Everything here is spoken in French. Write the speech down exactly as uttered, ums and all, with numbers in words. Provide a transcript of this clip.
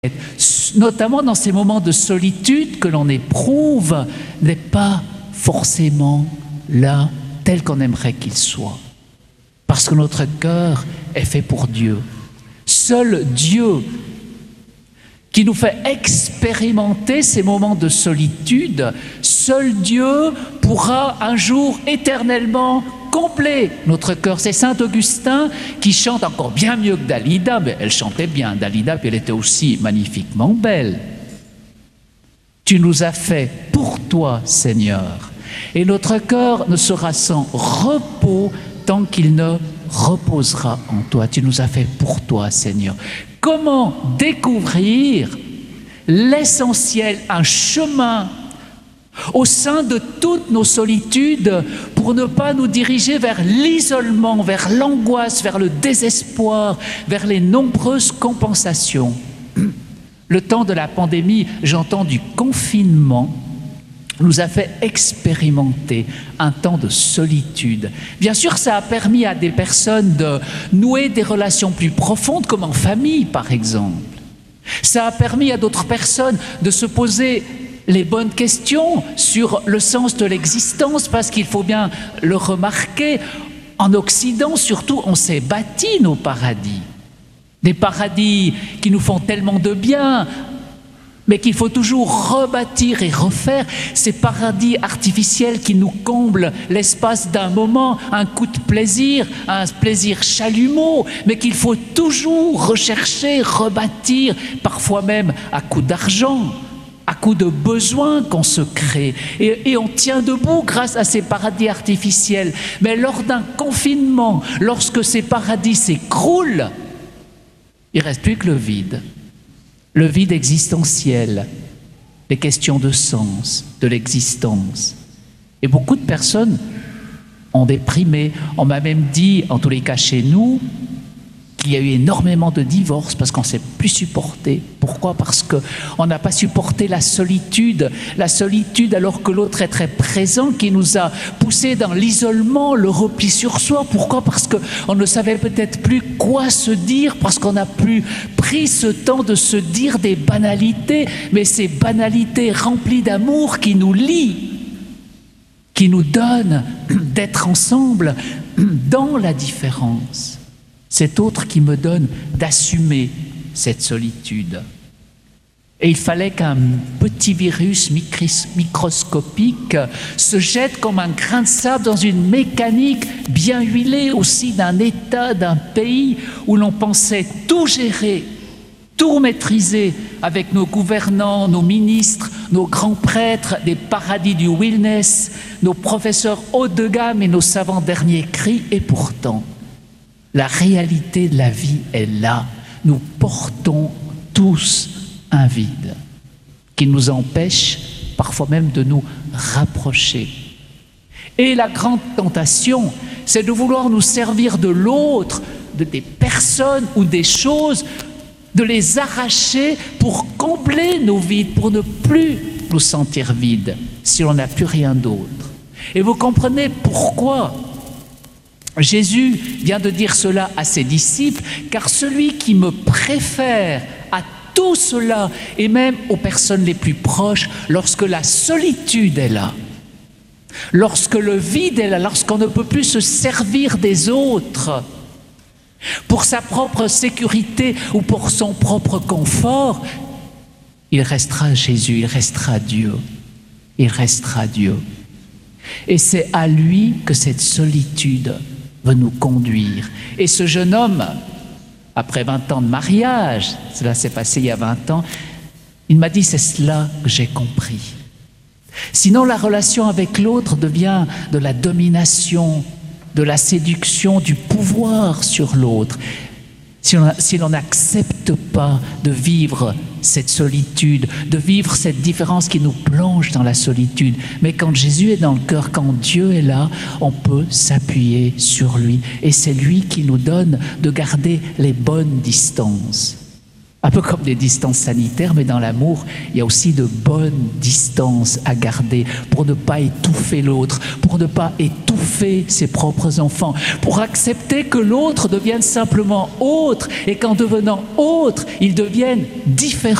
notamment dans ces moments de solitude que l'on éprouve, n'est pas forcément là tel qu'on aimerait qu'il soit. Parce que notre cœur est fait pour Dieu. Seul Dieu, qui nous fait expérimenter ces moments de solitude, seul Dieu pourra un jour éternellement combler notre cœur. C'est saint Augustin qui chante encore bien mieux que Dalida, mais elle chantait bien, Dalida, puis elle était aussi magnifiquement belle. Tu nous as fait pour toi, Seigneur, et notre cœur ne sera sans repos tant qu'il ne reposera en toi. Tu nous as fait pour toi, Seigneur. Comment découvrir l'essentiel, un chemin au sein de toutes nos solitudes pour ne pas nous diriger vers l'isolement, vers l'angoisse, vers le désespoir, vers les nombreuses compensations. Le temps de la pandémie, j'entends du confinement, nous a fait expérimenter un temps de solitude. Bien sûr, ça a permis à des personnes de nouer des relations plus profondes, comme en famille, par exemple. Ça a permis à d'autres personnes de se poser les bonnes questions sur le sens de l'existence, parce qu'il faut bien le remarquer, en Occident, surtout, on s'est bâti nos paradis. Des paradis qui nous font tellement de bien, mais qu'il faut toujours rebâtir et refaire, ces paradis artificiels qui nous comblent l'espace d'un moment, un coup de plaisir, un plaisir chalumeau, mais qu'il faut toujours rechercher, rebâtir, parfois même à coup d'argent, à coup de besoins qu'on se crée. Et, et on tient debout grâce à ces paradis artificiels. Mais lors d'un confinement, lorsque ces paradis s'écroulent, il ne reste plus que le vide. Le vide existentiel, les questions de sens, de l'existence. Et beaucoup de personnes ont déprimé. On m'a même dit, en tous les cas chez nous, qu'il y a eu énormément de divorces parce qu'on ne s'est plus supporté. Pourquoi? Parce qu'on n'a pas supporté la solitude. La solitude alors que l'autre est très présent, qui nous a poussés dans l'isolement, le repli sur soi. Pourquoi? Parce qu'on ne savait peut-être plus quoi se dire, parce qu'on n'a plus pris ce temps de se dire des banalités, mais ces banalités remplies d'amour qui nous lient, qui nous donnent d'être ensemble dans la différence. Cet autre qui me donne d'assumer cette solitude. Et il fallait qu'un petit virus microscopique se jette comme un grain de sable dans une mécanique bien huilée aussi d'un État, d'un pays où l'on pensait tout gérer, tout maîtriser avec nos gouvernants, nos ministres, nos grands prêtres des paradis du wellness, nos professeurs haut de gamme et nos savants dernier cri. Et pourtant, la réalité de la vie est là. Nous portons tous un vide qui nous empêche parfois même de nous rapprocher. Et la grande tentation, c'est de vouloir nous servir de l'autre, de des personnes ou des choses, de les arracher pour combler nos vides, pour ne plus nous sentir vides si l'on n'a plus rien d'autre. Et vous comprenez pourquoi Jésus vient de dire cela à ses disciples, car celui qui me préfère à tout cela, et même aux personnes les plus proches, lorsque la solitude est là, lorsque le vide est là, lorsqu'on ne peut plus se servir des autres, pour sa propre sécurité ou pour son propre confort, il restera Jésus, il restera Dieu, il restera Dieu. Et c'est à lui que cette solitude veut nous conduire. Et ce jeune homme, après vingt ans de mariage, cela s'est passé il y a vingt ans, il m'a dit, c'est cela que j'ai compris. Sinon, la relation avec l'autre devient de la domination, de la séduction, du pouvoir sur l'autre. Si on si l'on n'accepte pas de vivre cette solitude, de vivre cette différence qui nous plonge dans la solitude, mais quand Jésus est dans le cœur, quand Dieu est là, on peut s'appuyer sur lui. Et c'est lui qui nous donne de garder les bonnes distances. Un peu comme des distances sanitaires, mais dans l'amour, il y a aussi de bonnes distances à garder pour ne pas étouffer l'autre, pour ne pas étouffer ses propres enfants, pour accepter que l'autre devienne simplement autre et qu'en devenant autre, il devienne différent.